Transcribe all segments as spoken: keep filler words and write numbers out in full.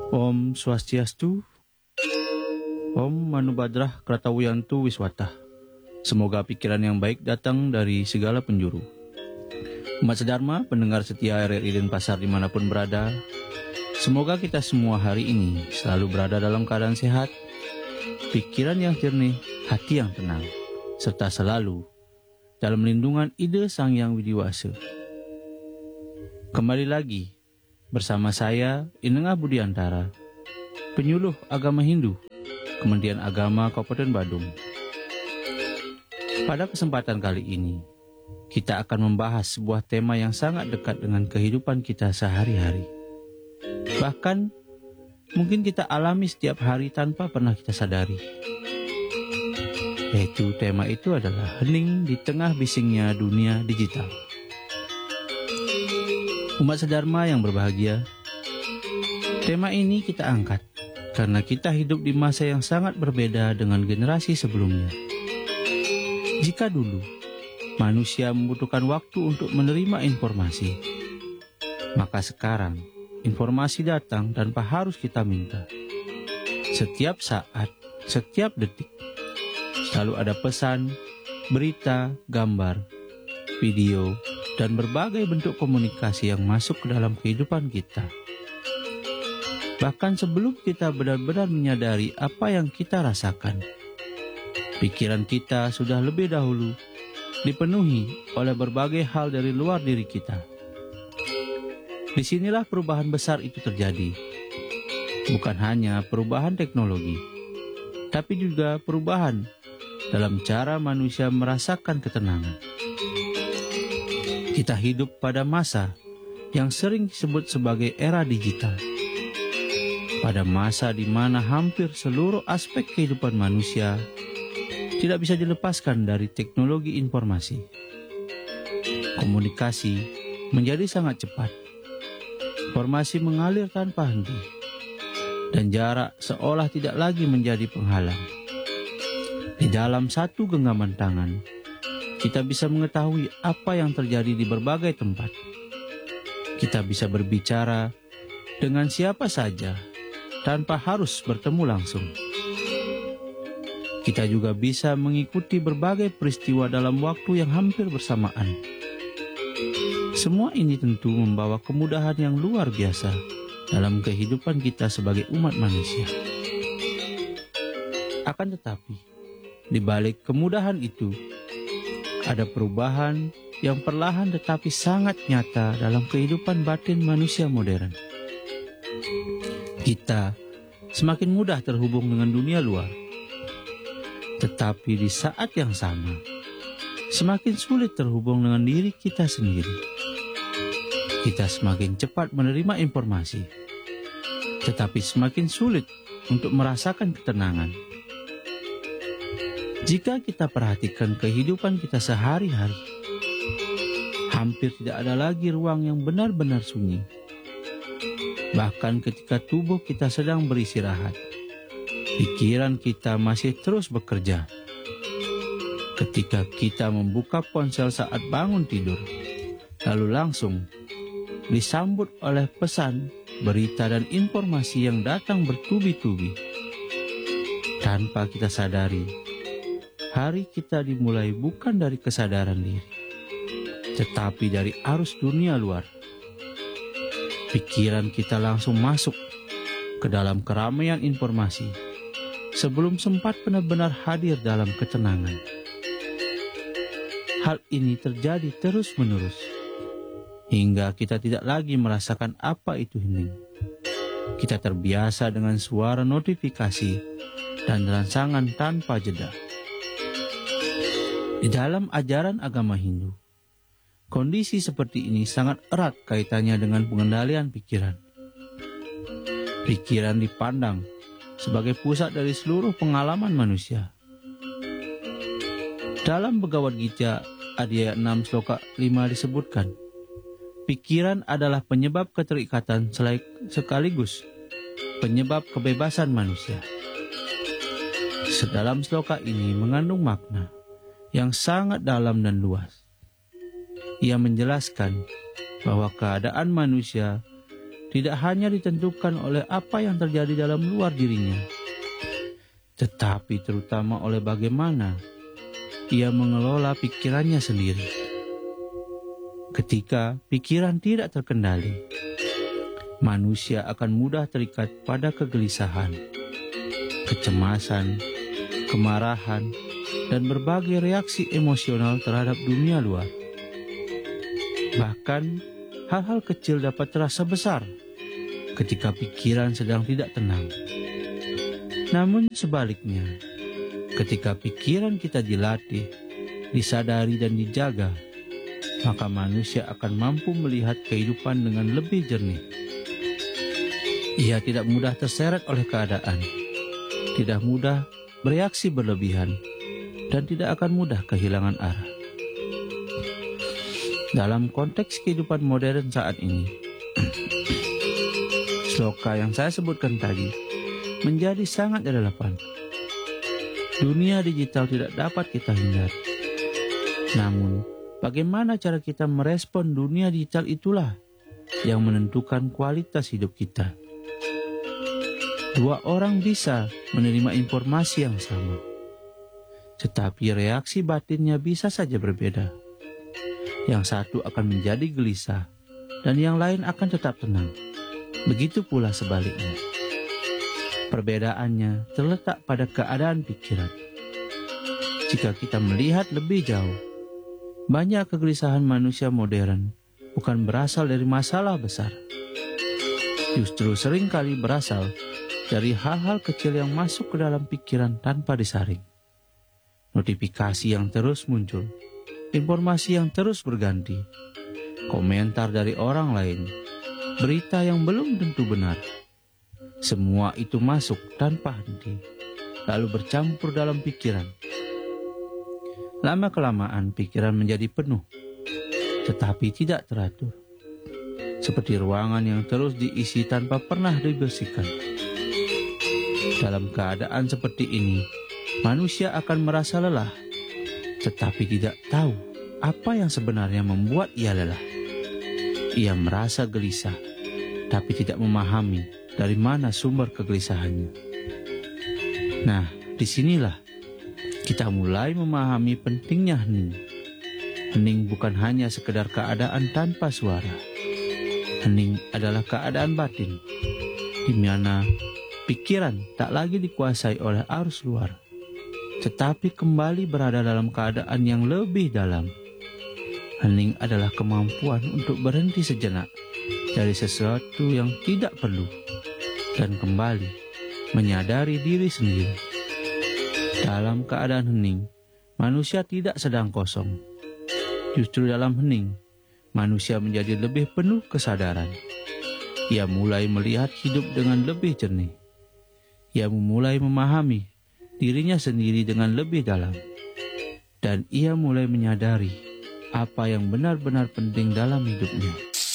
Om Swastiastu, Om Manubhadrah Kratawiyantu Wiswatah. Semoga pikiran yang baik datang dari segala penjuru. Umat sedharma, pendengar setia R R I Denpasar dimanapun berada, semoga kita semua hari ini selalu berada dalam keadaan sehat, pikiran yang jernih, hati yang tenang, serta selalu dalam lindungan ide Sang Yang Widiwasa. Kembali lagi bersama saya, Inengah Budiantara, penyuluh agama Hindu, Kementerian Agama Kabupaten Badung. Pada kesempatan kali ini, kita akan membahas sebuah tema yang sangat dekat dengan kehidupan kita sehari-hari. Bahkan, mungkin kita alami setiap hari tanpa pernah kita sadari. Yaitu tema itu adalah hening di tengah bisingnya dunia digital. Umat sedharma yang berbahagia, tema ini kita angkat karena kita hidup di masa yang sangat berbeda dengan generasi sebelumnya. Jika dulu manusia membutuhkan waktu untuk menerima informasi, maka sekarang informasi datang tanpa harus kita minta. Setiap saat, setiap detik, selalu ada pesan, berita, gambar, video, dan berbagai bentuk komunikasi yang masuk ke dalam kehidupan kita. Bahkan sebelum kita benar-benar menyadari apa yang kita rasakan, pikiran kita sudah lebih dahulu dipenuhi oleh berbagai hal dari luar diri kita. Disinilah perubahan besar itu terjadi. Bukan hanya perubahan teknologi, tapi juga perubahan dalam cara manusia merasakan ketenangan. Kita hidup pada masa yang sering disebut sebagai era digital. Pada masa di mana hampir seluruh aspek kehidupan manusia tidak bisa dilepaskan dari teknologi informasi. Komunikasi menjadi sangat cepat. Informasi mengalir tanpa henti. Dan jarak seolah tidak lagi menjadi penghalang. Di dalam satu genggaman tangan, kita bisa mengetahui apa yang terjadi di berbagai tempat. Kita bisa berbicara dengan siapa saja tanpa harus bertemu langsung. Kita juga bisa mengikuti berbagai peristiwa dalam waktu yang hampir bersamaan. Semua ini tentu membawa kemudahan yang luar biasa dalam kehidupan kita sebagai umat manusia. Akan tetapi, di balik kemudahan itu, ada perubahan yang perlahan tetapi sangat nyata dalam kehidupan batin manusia modern. Kita semakin mudah terhubung dengan dunia luar. Tetapi di saat yang sama, semakin sulit terhubung dengan diri kita sendiri. Kita semakin cepat menerima informasi, tetapi semakin sulit untuk merasakan ketenangan. Jika kita perhatikan kehidupan kita sehari-hari, hampir tidak ada lagi ruang yang benar-benar sunyi. Bahkan ketika tubuh kita sedang beristirahat, pikiran kita masih terus bekerja. Ketika kita membuka ponsel saat bangun tidur, lalu langsung disambut oleh pesan, berita, dan informasi yang datang bertubi-tubi. Tanpa kita sadari, hari kita dimulai bukan dari kesadaran diri, tetapi dari arus dunia luar. Pikiran kita langsung masuk ke dalam keramaian informasi sebelum sempat benar-benar hadir dalam ketenangan. Hal ini terjadi terus-menerus, hingga kita tidak lagi merasakan apa itu hening. Kita terbiasa dengan suara notifikasi dan rangsangan tanpa jeda. Di dalam ajaran agama Hindu, kondisi seperti ini sangat erat kaitannya dengan pengendalian pikiran. Pikiran dipandang sebagai pusat dari seluruh pengalaman manusia. Dalam Bhagavad Gita Adhyaya enam Sloka lima disebutkan, pikiran adalah penyebab keterikatan sekaligus penyebab kebebasan manusia. Sedalam sloka ini mengandung makna yang sangat dalam dan luas. Ia menjelaskan bahwa keadaan manusia tidak hanya ditentukan oleh apa yang terjadi dalam luar dirinya, tetapi terutama oleh bagaimana ia mengelola pikirannya sendiri. Ketika pikiran tidak terkendali, manusia akan mudah terikat pada kegelisahan, kecemasan, kemarahan, dan berbagai reaksi emosional terhadap dunia luar. Bahkan, hal-hal kecil dapat terasa besar ketika pikiran sedang tidak tenang. Namun sebaliknya, ketika pikiran kita dilatih, disadari dan dijaga, maka manusia akan mampu melihat kehidupan dengan lebih jernih. Ia tidak mudah terseret oleh keadaan, tidak mudah bereaksi berlebihan, dan tidak akan mudah kehilangan arah. Dalam konteks kehidupan modern saat ini, sloka yang saya sebutkan tadi menjadi sangat relevan. Dunia digital tidak dapat kita hindari. Namun, bagaimana cara kita merespon dunia digital itulah yang menentukan kualitas hidup kita. Dua orang bisa menerima informasi yang sama, tetapi reaksi batinnya bisa saja berbeda. Yang satu akan menjadi gelisah, dan yang lain akan tetap tenang. Begitu pula sebaliknya. Perbedaannya terletak pada keadaan pikiran. Jika kita melihat lebih jauh, banyak kegelisahan manusia modern bukan berasal dari masalah besar. Justru seringkali berasal dari hal-hal kecil yang masuk ke dalam pikiran tanpa disaring. Notifikasi yang terus muncul, informasi yang terus berganti, komentar dari orang lain, berita yang belum tentu benar. Semua itu masuk tanpa henti, lalu bercampur dalam pikiran. Lama-kelamaan pikiran menjadi penuh, tetapi tidak teratur. Seperti ruangan yang terus diisi tanpa pernah dibersihkan. Dalam keadaan seperti ini, manusia akan merasa lelah, tetapi tidak tahu apa yang sebenarnya membuat ia lelah. Ia merasa gelisah, tapi tidak memahami dari mana sumber kegelisahannya. Nah, disinilah kita mulai memahami pentingnya hening. Hening bukan hanya sekedar keadaan tanpa suara. Hening adalah keadaan batin, di mana pikiran tak lagi dikuasai oleh arus luar, tetapi kembali berada dalam keadaan yang lebih dalam. Hening adalah kemampuan untuk berhenti sejenak dari sesuatu yang tidak perlu dan kembali menyadari diri sendiri. Dalam keadaan hening, manusia tidak sedang kosong. Justru dalam hening, manusia menjadi lebih penuh kesadaran. Ia mulai melihat hidup dengan lebih jernih. Ia mulai memahami dirinya sendiri dengan lebih dalam. Dan ia mulai menyadari apa yang benar-benar penting dalam hidupnya.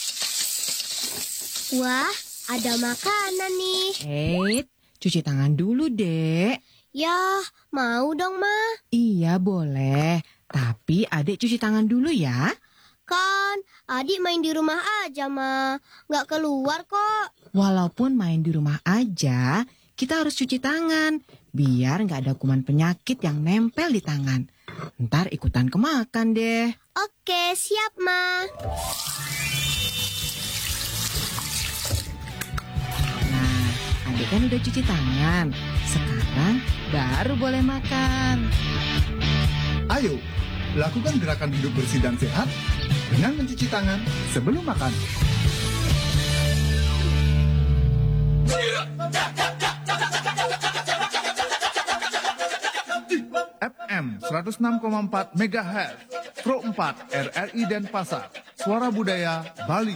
Wah, ada makanan nih. Hei, cuci tangan dulu, Dek. Ya, mau dong, Ma. Iya, boleh. Tapi adik cuci tangan dulu ya. Kan, adik main di rumah aja, Ma. Nggak keluar kok. Walaupun main di rumah aja, kita harus cuci tangan. Biar nggak ada kuman penyakit yang nempel di tangan. Ntar ikutan kemakan deh. Oke, siap, Ma. Nah, adik kan udah cuci tangan. Sekarang baru boleh makan. Ayo, lakukan gerakan hidup bersih dan sehat dengan mencuci tangan sebelum makan. F M seratus enam koma empat megahertz, Pro empat R R I Denpasar, Suara Budaya Bali.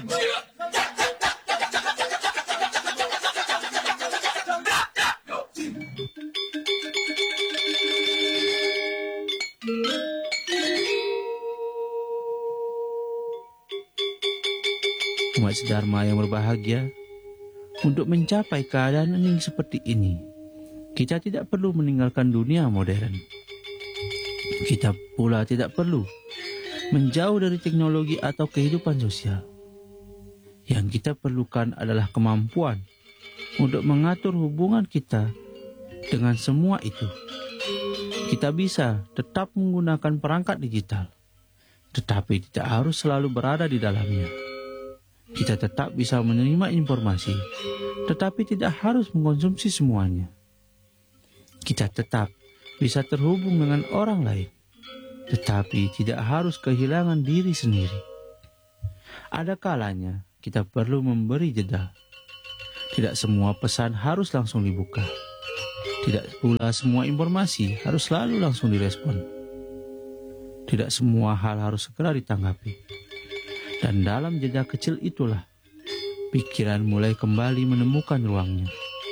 Umat sedharma yang berbahagia, untuk mencapai keadaan hening seperti ini, kita tidak perlu meninggalkan dunia modern. Kita pula tidak perlu menjauh dari teknologi atau kehidupan sosial. Yang kita perlukan adalah kemampuan untuk mengatur hubungan kita dengan semua itu. Kita bisa tetap menggunakan perangkat digital, tetapi tidak harus selalu berada di dalamnya. Kita tetap bisa menerima informasi, tetapi tidak harus mengkonsumsi semuanya. Kita tetap bisa terhubung dengan orang lain, tetapi tidak harus kehilangan diri sendiri. Ada kalanya kita perlu memberi jeda. Tidak semua pesan harus langsung dibuka. Tidak pula semua informasi harus selalu langsung direspon. Tidak semua hal harus segera ditanggapi. Dan dalam jeda kecil itulah pikiran mulai kembali menemukan ruangnya.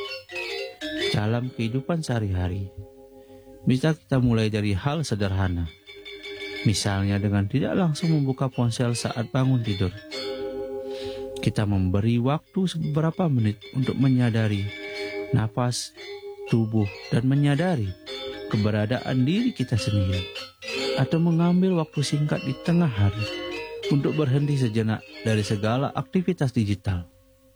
Dalam kehidupan sehari-hari, bisa kita mulai dari hal sederhana. Misalnya dengan tidak langsung membuka ponsel saat bangun tidur. Kita memberi waktu beberapa menit untuk menyadari nafas, tubuh, dan menyadari keberadaan diri kita sendiri. Atau mengambil waktu singkat di tengah hari untuk berhenti sejenak dari segala aktivitas digital.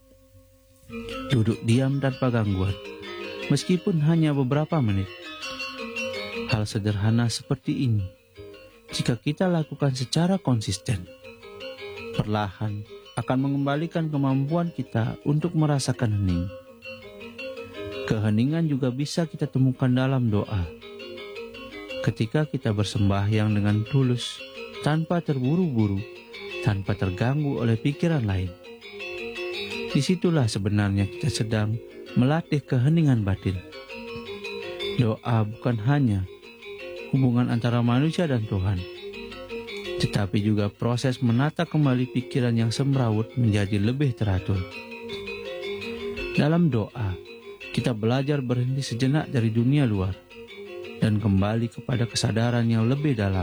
Duduk diam tanpa gangguan, meskipun hanya beberapa menit. Hal sederhana seperti ini, jika kita lakukan secara konsisten, perlahan akan mengembalikan kemampuan kita untuk merasakan hening. Keheningan juga bisa kita temukan dalam doa. Ketika kita bersembahyang dengan tulus, tanpa terburu-buru, tanpa terganggu oleh pikiran lain. Disitulah sebenarnya kita sedang melatih keheningan batin. Doa bukan hanya hubungan antara manusia dan Tuhan, tetapi juga proses menata kembali pikiran yang semrawut menjadi lebih teratur. Dalam doa, kita belajar berhenti sejenak dari dunia luar dan kembali kepada kesadaran yang lebih dalam.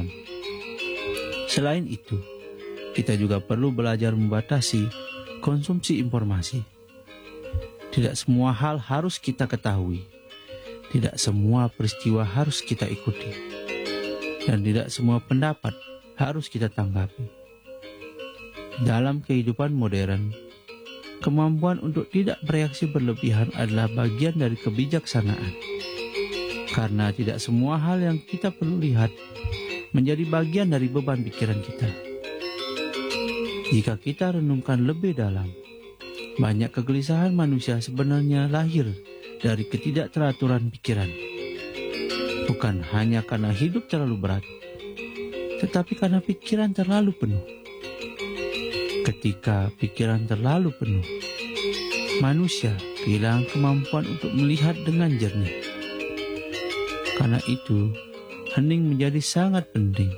Selain itu, kita juga perlu belajar membatasi konsumsi informasi. Tidak semua hal harus kita ketahui. Tidak semua peristiwa harus kita ikuti. Dan tidak semua pendapat harus kita tanggapi. Dalam kehidupan modern, kemampuan untuk tidak bereaksi berlebihan adalah bagian dari kebijaksanaan. Karena tidak semua hal yang kita perlu lihat menjadi bagian dari beban pikiran kita. Jika kita renungkan lebih dalam, banyak kegelisahan manusia sebenarnya lahir dari ketidakteraturan pikiran. Bukan hanya karena hidup terlalu berat, tetapi karena pikiran terlalu penuh. Ketika pikiran terlalu penuh, manusia kehilangan kemampuan untuk melihat dengan jernih. Karena itu, hening menjadi sangat penting.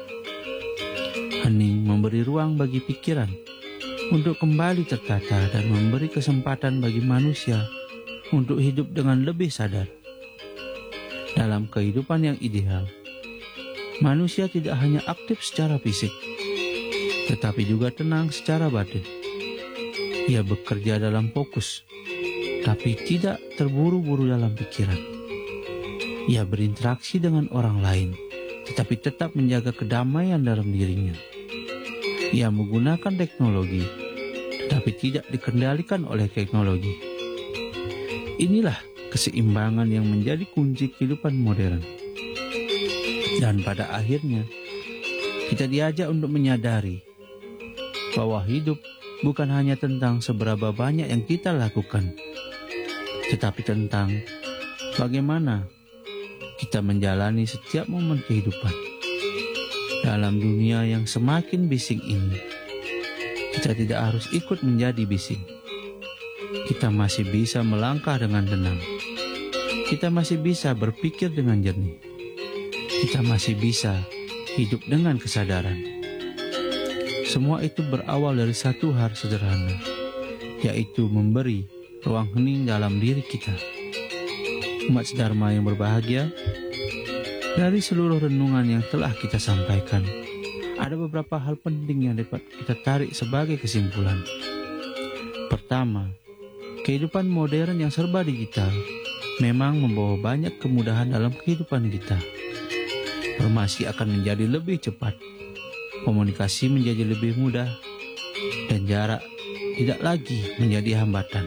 Hening memberi ruang bagi pikiran untuk kembali tertata dan memberi kesempatan bagi manusia untuk hidup dengan lebih sadar. Dalam kehidupan yang ideal, manusia tidak hanya aktif secara fisik, tetapi juga tenang secara batin. Ia bekerja dalam fokus, tapi tidak terburu-buru dalam pikiran. Ia berinteraksi dengan orang lain, tetapi tetap menjaga kedamaian dalam dirinya. Ia menggunakan teknologi, tetapi tidak dikendalikan oleh teknologi. Inilah keseimbangan yang menjadi kunci kehidupan modern. Dan pada akhirnya, kita diajak untuk menyadari bahwa hidup bukan hanya tentang seberapa banyak yang kita lakukan, tetapi tentang bagaimana kita menjalani setiap momen kehidupan. Dalam dunia yang semakin bising ini, kita tidak harus ikut menjadi bising. Kita masih bisa melangkah dengan tenang. Kita masih bisa berpikir dengan jernih. Kita masih bisa hidup dengan kesadaran. Semua itu berawal dari satu hal sederhana, yaitu memberi ruang hening dalam diri kita. Umat Dharma yang berbahagia, dari seluruh renungan yang telah kita sampaikan, ada beberapa hal penting yang dapat kita tarik sebagai kesimpulan. Pertama, kehidupan modern yang serba digital memang membawa banyak kemudahan dalam kehidupan kita. Informasi akan menjadi lebih cepat, komunikasi menjadi lebih mudah, dan jarak tidak lagi menjadi hambatan.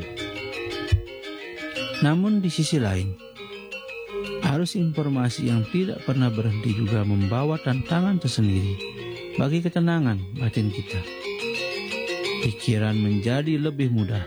Namun di sisi lain, arus informasi yang tidak pernah berhenti juga membawa tantangan tersendiri bagi ketenangan batin kita. Pikiran menjadi lebih mudah,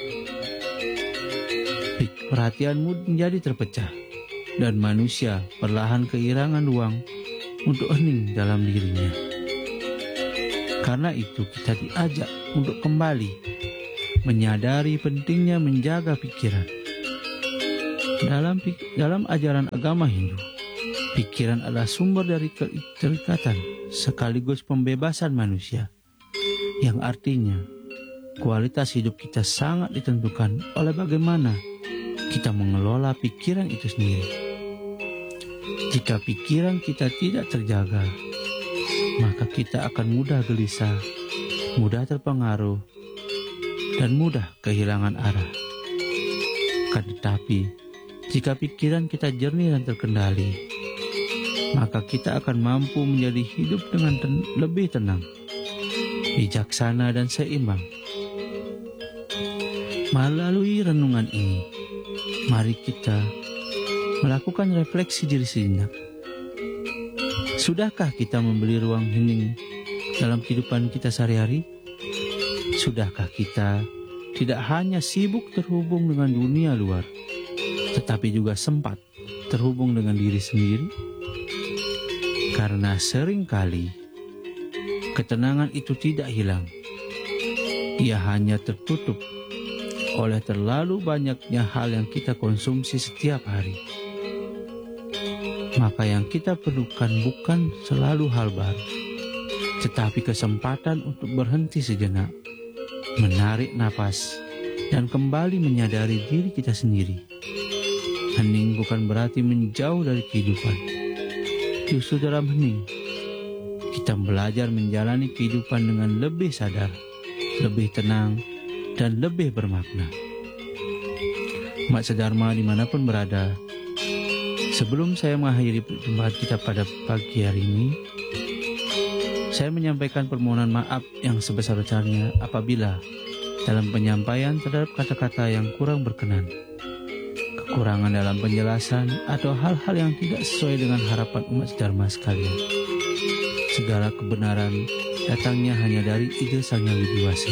perhatian menjadi terpecah, dan manusia perlahan kehilangan ruang untuk hening dalam dirinya. Karena itu kita diajak untuk kembali menyadari pentingnya menjaga pikiran. Dalam dalam ajaran agama Hindu, pikiran adalah sumber dari keterikatan sekaligus pembebasan manusia, yang artinya kualitas hidup kita sangat ditentukan oleh bagaimana kita mengelola pikiran itu sendiri. Jika pikiran kita tidak terjaga, maka kita akan mudah gelisah, mudah terpengaruh, dan mudah kehilangan arah. Kan tetapi, jika pikiran kita jernih dan terkendali, maka kita akan mampu menjadi hidup dengan ten- lebih tenang, bijaksana, dan seimbang. Melalui renungan ini, mari kita melakukan refleksi diri sejenak. Sudahkah kita memberi ruang hening dalam kehidupan kita sehari-hari? Sudahkah kita tidak hanya sibuk terhubung dengan dunia luar, tetapi juga sempat terhubung dengan diri sendiri? Karena seringkali ketenangan itu tidak hilang. Ia hanya tertutup oleh terlalu banyaknya hal yang kita konsumsi setiap hari. Maka yang kita perlukan bukan selalu hal baru, tetapi kesempatan untuk berhenti sejenak, menarik napas, dan kembali menyadari diri kita sendiri. Hening bukan berarti menjauh dari kehidupan. Justru dalam hening, kita belajar menjalani kehidupan dengan lebih sadar, lebih tenang, dan lebih bermakna. Umat Sedharma dimanapun berada, sebelum saya mengakhiri perjumpaan kita pada pagi hari ini, saya menyampaikan permohonan maaf yang sebesar-besarnya apabila dalam penyampaian terhadap kata-kata yang kurang berkenan, kekurangan dalam penjelasan, atau hal-hal yang tidak sesuai dengan harapan umat Dharma sekalian. Segala kebenaran datangnya hanya dari ide Sang Yang Widiwasa.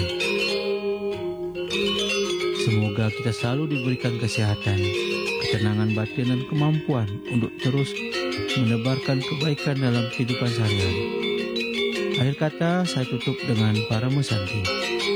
Semoga kita selalu diberikan kesehatan, ketenangan batin, dan kemampuan untuk terus menebarkan kebaikan dalam kehidupan sehari-hari. Akhir kata, saya tutup dengan Paramo Santi.